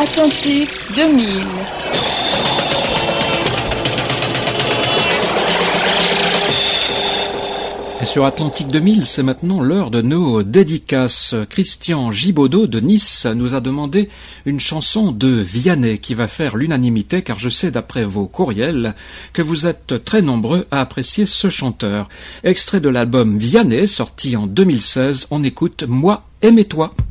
Atlantique 2000. Et sur Atlantique 2000, c'est maintenant l'heure de nos dédicaces. Christian Gibaudot de Nice nous a demandé une chanson de Vianney qui va faire l'unanimité, car je sais d'après vos courriels que vous êtes très nombreux à apprécier ce chanteur. Extrait de l'album Vianney, sorti en 2016, on écoute Moi, aimez-toi.